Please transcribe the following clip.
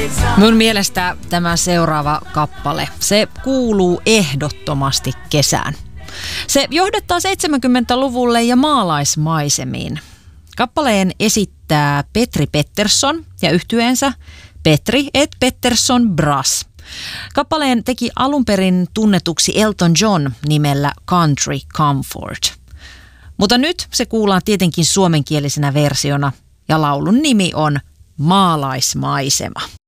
Mun mielestä tämä seuraava kappale, se kuuluu ehdottomasti kesään. Se johdattaa 70-luvulle ja maalaismaisemiin. Kappaleen esittää Petri Pettersson ja yhtyeensä Petri et Pettersson Brass. Kappaleen teki alun perin tunnetuksi Elton John nimellä Country Comfort. Mutta nyt se kuullaan tietenkin suomenkielisenä versiona ja laulun nimi on Maalaismaisema.